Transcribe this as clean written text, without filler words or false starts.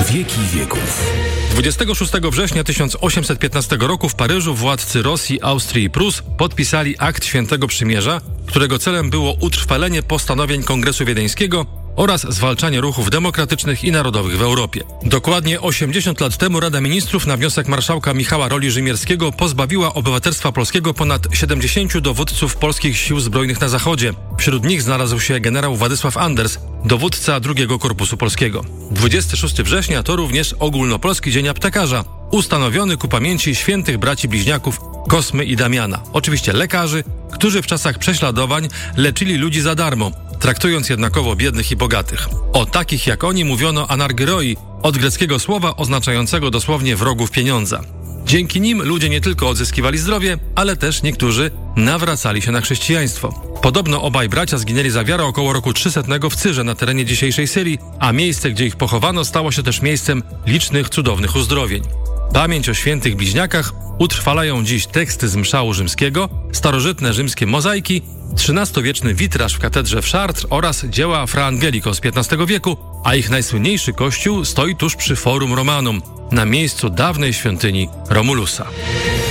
wieki wieków. 26 września 1815 roku w Paryżu władcy Rosji, Austrii i Prus podpisali akt Świętego Przymierza, którego celem było utrwalenie postanowień Kongresu Wiedeńskiego oraz zwalczanie ruchów demokratycznych i narodowych w Europie. Dokładnie 80 lat temu Rada Ministrów na wniosek marszałka Michała Roli-Rzymierskiego pozbawiła obywatelstwa polskiego ponad 70 dowódców polskich sił zbrojnych na Zachodzie. Wśród nich znalazł się generał Władysław Anders, dowódca II Korpusu Polskiego. 26 września to również Ogólnopolski Dzień Aptekarza, ustanowiony ku pamięci świętych braci bliźniaków Kosmy i Damiana. Oczywiście lekarzy, którzy w czasach prześladowań leczyli ludzi za darmo, traktując jednakowo biednych i bogatych. O takich jak oni mówiono anargyroi, od greckiego słowa oznaczającego dosłownie wrogów pieniądza. Dzięki nim ludzie nie tylko odzyskiwali zdrowie, ale też niektórzy nawracali się na chrześcijaństwo. Podobno obaj bracia zginęli za wiarę około roku 300 w Cyrze na terenie dzisiejszej Syrii, a miejsce, gdzie ich pochowano, stało się też miejscem licznych cudownych uzdrowień. Pamięć o świętych bliźniakach utrwalają dziś teksty z mszału rzymskiego, starożytne rzymskie mozaiki, XIII-wieczny witraż w katedrze w Chartres oraz dzieła Fra Angelico z XV wieku, a ich najsłynniejszy kościół stoi tuż przy Forum Romanum, na miejscu dawnej świątyni Romulusa.